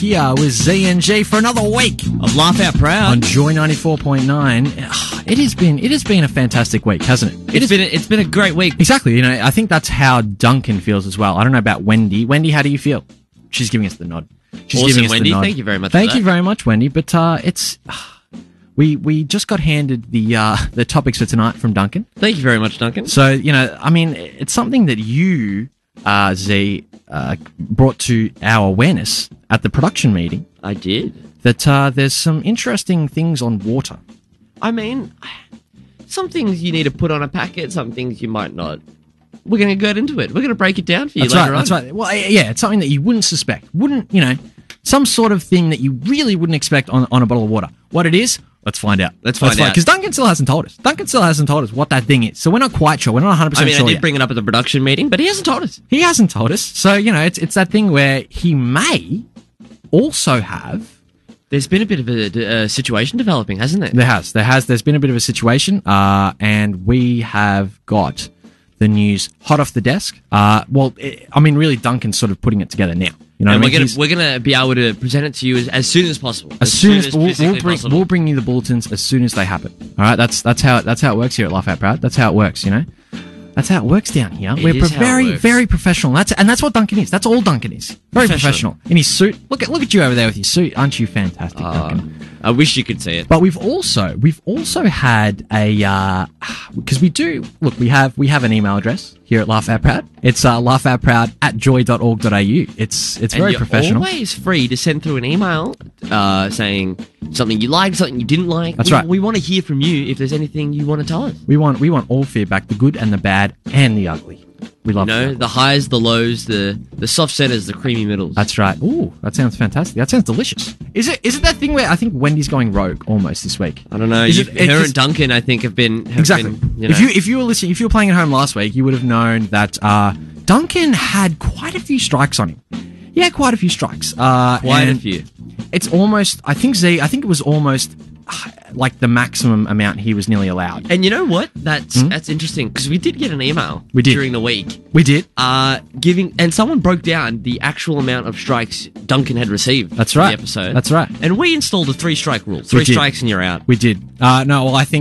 here with Z and G for another week of Laugh Out Proud on Joy 94.9. It has been a fantastic week, hasn't it? It's been a great week. Exactly. You know, I think that's how Duncan feels as well. I don't know about Wendy. Wendy, how do you feel? She's giving us the nod. She's Awesome, giving us Wendy. the nod. Thank you very much. Thank you very much, Wendy. But we just got handed the topics for tonight from Duncan. Thank you very much, Duncan. So, you know, I mean, it's something that you, Z, brought to our awareness at the production meeting. I did. That there's some interesting things on water. I mean, some things you need to put on a packet, some things you might not. We're going to get into it. We're going to break it down for you later on. That's right. Well, yeah, it's something that you wouldn't suspect. Some sort of thing that you really wouldn't expect on a bottle of water. What it is, let's find out. Let's find out. Because Duncan still hasn't told us. Duncan still hasn't told us what that thing is. So we're not quite sure. We're not 100% sure I did yet. bring it up at the production meeting, but he hasn't told us. He hasn't told us. So, you know, it's that thing where he may also have... There's been a bit of a situation developing, hasn't there? There's been a bit of a situation, and we have got the news hot off the desk. Really, Duncan's sort of putting it together now. You know, and we're gonna be able to present it to you as soon as possible. As soon as we'll bring you the bulletins as soon as they happen. All right, that's how it works here at Laugh Out Proud. That's how it works. You know, that's how it works down here. We're very professional. That's what Duncan is. That's all Duncan is. Very professional. In his suit. Look at you over there with your suit. Aren't you fantastic, Duncan? I wish you could see it. But we've also had a because we have an email address here at Laugh Out Proud. It's laughoutproud@joy.org.au. It's very professional. Always free to send through an email saying something you liked, something you didn't like. That's right. We want to hear from you if there's anything you want to tell us. We want all feedback, the good and the bad and the ugly. We love the highs, the lows, the soft centers, the creamy middles. That's right. Ooh, that sounds fantastic. That sounds delicious. Is it that thing where I think Wendy's going rogue almost this week? I don't know. Her and Duncan, I think, have been exactly. If you were playing at home last week, you would have known that Duncan had quite a few strikes on him. He had quite a few strikes. Quite a few. It's almost. I think it was almost like the maximum amount he was nearly allowed. And you know what? That's interesting because we did get an email during the week. We did. And someone broke down the actual amount of strikes Duncan had received. That's right. For the episode. That's right. And we installed a 3-strike rule. 3 strikes and you're out. We did. I think